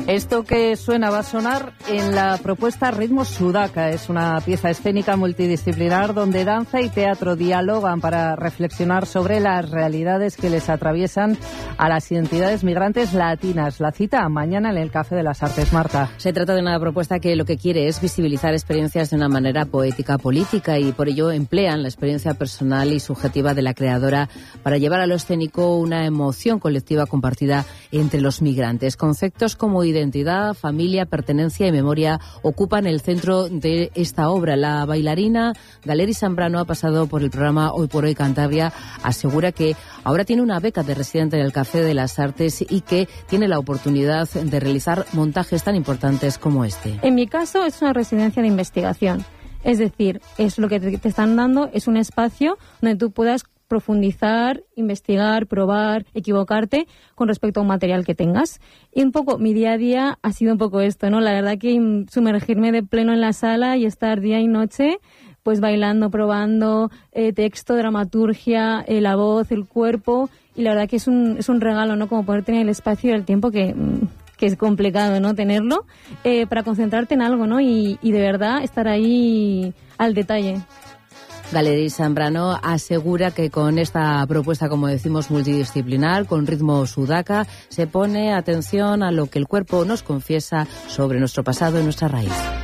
Esto que suena va a sonar en la propuesta Ritmo Sudaca. Es una pieza escénica multidisciplinar donde danza y teatro dialogan para reflexionar sobre las realidades que les atraviesan a las identidades migrantes latinas. La cita mañana en el Café de las Artes, Marta. Se trata de una propuesta que lo que quiere es visibilizar experiencias de una manera poética, política, y por ello emplean la experiencia personal y subjetiva de la creadora para llevar a lo escénico una emoción colectiva compartida entre los migrantes. Conceptos como identidad, familia, pertenencia y memoria ocupan el centro de esta obra. La bailarina Galery Zambrano ha pasado por el programa Hoy por Hoy Cantabria. Asegura que ahora tiene una beca de residente en el Café de las Artes y que tiene la oportunidad de realizar montajes tan importantes como este. En mi caso es una residencia de investigación. Es decir, es lo que te están dando, es un espacio donde tú puedas profundizar, investigar, probar, equivocarte con respecto a un material que tengas. Y un poco, mi día a día ha sido un poco esto, ¿no? La verdad que sumergirme de pleno en la sala y estar día y noche pues bailando, probando, texto, dramaturgia, la voz, el cuerpo, y la verdad que es un regalo, ¿no? Como poder tener el espacio y el tiempo que es complicado, ¿no? Tenerlo, para concentrarte en algo, ¿no? Y de verdad estar ahí al detalle. Galery Zambrano asegura que con esta propuesta, como decimos, multidisciplinar, con ritmo sudaca, se pone atención a lo que el cuerpo nos confiesa sobre nuestro pasado y nuestra raíz.